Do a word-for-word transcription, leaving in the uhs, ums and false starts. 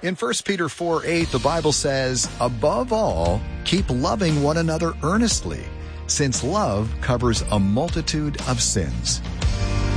In First Peter four eight, the Bible says, "Above all, keep loving one another earnestly, since love covers a multitude of sins."